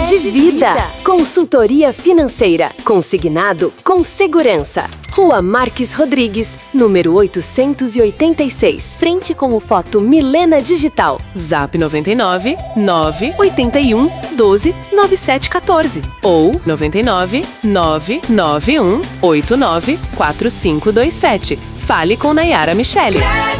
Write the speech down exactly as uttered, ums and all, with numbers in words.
de vida. Consultoria financeira. Consignado com segurança. Rua Marques Rodrigues, número oitocentos e oitenta e seis. Frente com o Foto Milena Digital. Zap noventa e nove, nove oito um, doze, nove sete um quatro ou noventa e nove, nove nove um, oito nove, quatro cinco dois sete. Fale com Nayara Michele.